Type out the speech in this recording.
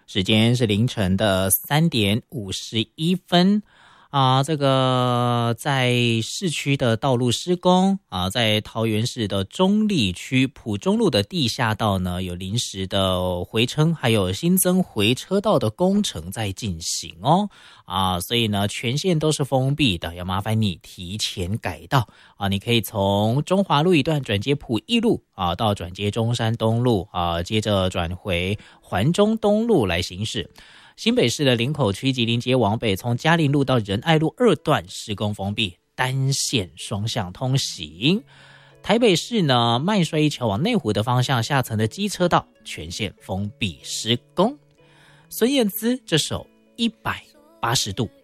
时间是凌晨的3:51这个在市区的道路施工在桃园市的中坜区埔中路的地下道呢，有临时的回撑，还有新增回车道的工程在进行所以呢，全线都是封闭的，要麻烦你提前改道你可以从中华路一段转接埔义路到转接中山东路接着转回环中东路来行驶。新北市的林口区吉林街往北，从嘉陵路到仁爱路2段施工封闭，单线双向通行。台北市呢，麦帅一桥往内湖的方向下层的机车道全线封闭施工。孙燕姿这首180度